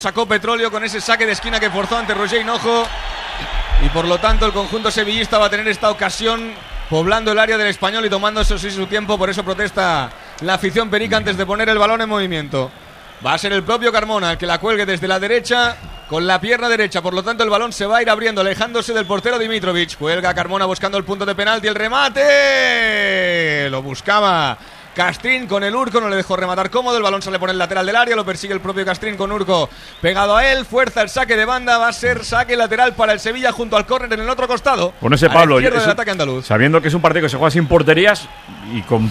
Sacó Petróleo con ese saque de esquina que forzó ante Roger Hinojo y por lo tanto el conjunto sevillista va a tener esta ocasión poblando el área del Español y tomando eso sí su tiempo. Por eso protesta la afición perica antes de poner el balón en movimiento. Va a ser el propio Carmona el que la cuelgue desde la derecha con la pierna derecha, por lo tanto el balón se va a ir abriendo, alejándose del portero Dimitrovic. Cuelga Carmona buscando el punto de penalti, el remate lo buscaba Castrín con el Urco, no le dejó rematar cómodo, el balón sale por el lateral del área, lo persigue el propio Castrín con Urco pegado a él, fuerza el saque de banda, va a ser saque lateral para el Sevilla junto al córner en el otro costado. Con ese Pablo, del ataque andaluz. Sabiendo que es un partido que se juega sin porterías y con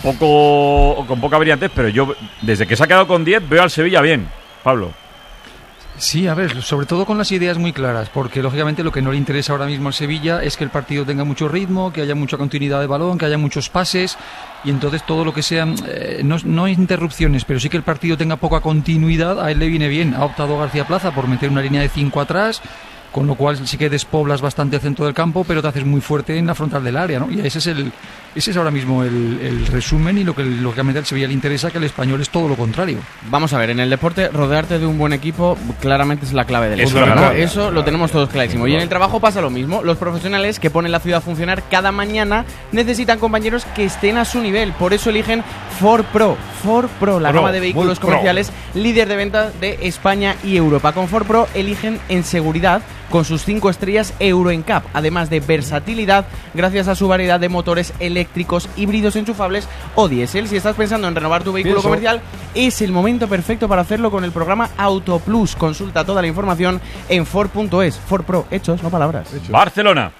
poca brillantez, pero yo desde que se ha quedado con 10 veo al Sevilla bien, Pablo. Sí, a ver, sobre todo con las ideas muy claras, porque lógicamente lo que no le interesa ahora mismo al Sevilla es que el partido tenga mucho ritmo, que haya mucha continuidad de balón, que haya muchos pases, y entonces todo lo que sean, no interrupciones, pero sí que el partido tenga poca continuidad, a él le viene bien. Ha optado García Plaza por meter una línea de 5 atrás, con lo cual sí que despoblas bastante el centro del campo, pero te haces muy fuerte en la frontal del área, ¿no? Y ese es ahora mismo el resumen, y lo que lógicamente al Sevilla le interesa, que al Español es todo lo contrario. Vamos a ver, en el deporte rodearte de un buen equipo claramente es la clave del éxito, ¿no? Eso lo tenemos todos clarísimo. Y en el trabajo pasa lo mismo. Los profesionales que ponen la ciudad a funcionar cada mañana necesitan compañeros que estén a su nivel. Por eso eligen Ford Pro, la gama de vehículos comerciales líder de ventas de España y Europa. Con Ford Pro eligen en seguridad con sus 5 estrellas Euro NCAP, además de versatilidad gracias a su variedad de motores eléctricos, híbridos enchufables o diésel. Si estás pensando en renovar tu vehículo comercial, es el momento perfecto para hacerlo con el programa Auto Plus. Consulta toda la información en Ford.es. Ford Pro, hechos, no palabras. Barcelona.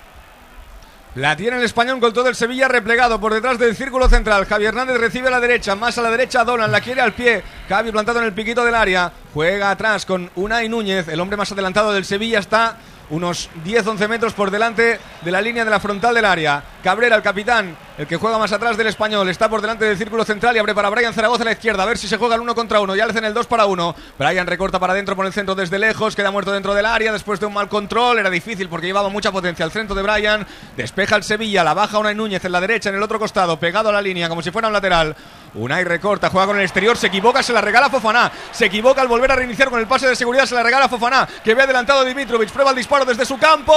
La tiene el Español con todo el Sevilla replegado por detrás del círculo central. Javi Hernández recibe a la derecha, más a la derecha Dolan, la quiere al pie. Javi plantado en el piquito del área, juega atrás con Unai Núñez, el hombre más adelantado del Sevilla, está unos 10-11 metros por delante de la línea de la frontal del área. Cabrera, el capitán, el que juega más atrás del Español, está por delante del círculo central y abre para Brian Zaragoza a la izquierda, a ver si se juega el 1 contra 1, ya le hacen el 2 para 1. Brian recorta para adentro por el centro desde lejos, queda muerto dentro del área después de un mal control, era difícil porque llevaba mucha potencia el centro de Brian, despeja el Sevilla, la baja Unai Núñez en la derecha, en el otro costado, pegado a la línea como si fuera un lateral. Unai recorta, juega con el exterior, se equivoca, se la regala a Fofana, se equivoca al volver a reiniciar con el pase de seguridad, se la regala a Fofana, que ve adelantado a Dimitrovic, prueba el disparo desde su campo.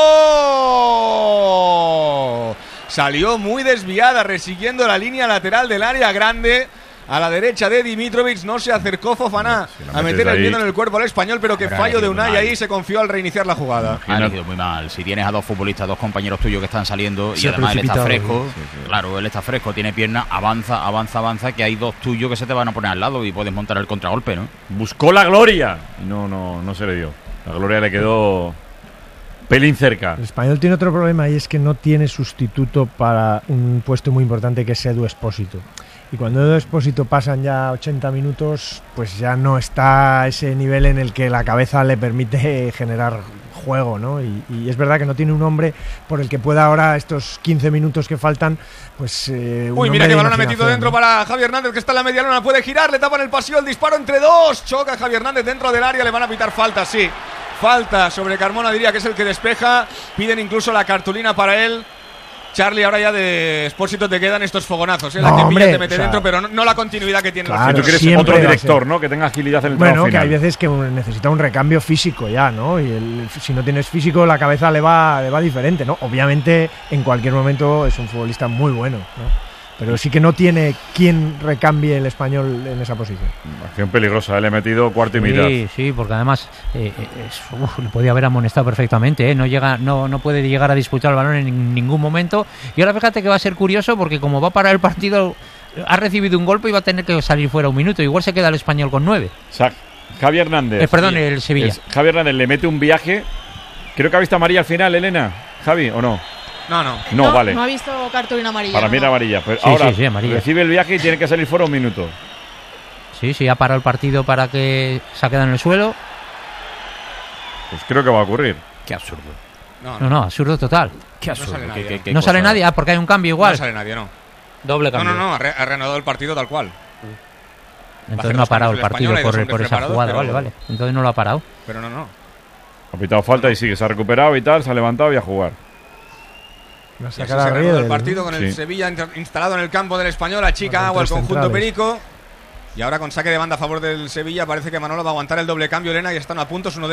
Salió muy desviada, resiguiendo la línea lateral del área grande. A la derecha de Dimitrovic, no se acercó Fofana a meter el miedo en el cuerpo al Español, pero que fallo de Unai ahí, se confió al reiniciar la jugada. Ha elegido muy mal. Si tienes a dos futbolistas, dos compañeros tuyos que están saliendo y además él está fresco, claro, él está fresco, tiene pierna, avanza, que hay dos tuyos que se te van a poner al lado y puedes montar el contragolpe, ¿no? Buscó la gloria y no se le dio. La gloria le quedó pelín cerca. El Español tiene otro problema y es que no tiene sustituto para un puesto muy importante que es Edu Expósito. Y cuando Edu Expósito pasan ya 80 minutos, pues ya no está a ese nivel en el que la cabeza le permite generar juego, ¿no? Y es verdad que no tiene un hombre por el que pueda ahora, estos 15 minutos que faltan, pues... Uy, mira qué balón ha metido dentro, ¿no? Para Javi Hernández, que está en la media luna, puede girar, le tapan el pasillo, el disparo entre dos, choca Javi Hernández dentro del área, le van a pitar falta, sí. Falta sobre Carmona, diría que es el que despeja, piden incluso la cartulina para él. Charlie, ahora ya de Expósito te quedan estos fogonazos, la que pilla te mete dentro, pero no la continuidad que tiene. Claro, si tú quieres otro director, ¿no? Que tenga agilidad en el tramo final. Que hay veces que necesita un recambio físico ya, ¿no? Y si no tienes físico, la cabeza le va diferente, ¿no? Obviamente, en cualquier momento es un futbolista muy bueno, ¿no? Pero sí que no tiene quien recambie el Español en esa posición. Acción peligrosa, le he metido cuarto y mitad. Sí, porque además le podía haber amonestado perfectamente, ¿eh? No puede llegar a disputar el balón en ningún momento. Y ahora fíjate que va a ser curioso porque como va a parar el partido, ha recibido un golpe y va a tener que salir fuera un minuto. Igual se queda el Español con 9. Javi Hernández. El Sevilla. Javi Hernández le mete un viaje. Creo que ha visto amarilla al final, Elena. Javi, ¿o no? No, vale. No ha visto cartulina amarilla. Para mí era amarilla. Pues ahora amarilla. Recibe el viaje y tiene que salir fuera un minuto. Sí, ha parado el partido para que se ha quedado en el suelo. Pues creo que va a ocurrir. Qué absurdo. No, absurdo total. Qué absurdo. No sale nadie, porque hay un cambio igual. No sale nadie, no. Doble cambio. No, ha reanudado el partido tal cual. Entonces no ha parado el partido por esa jugada, vale. Entonces no lo ha parado. Pero no. Ha pitado falta y sigue, se ha recuperado y tal, se ha levantado y a jugar. Se ha reanudado el partido con el Sevilla instalado en el campo del Español, achica agua al conjunto perico. Y ahora con saque de banda a favor del Sevilla, parece que Manolo va a aguantar el doble cambio, Elena, y están a puntos uno de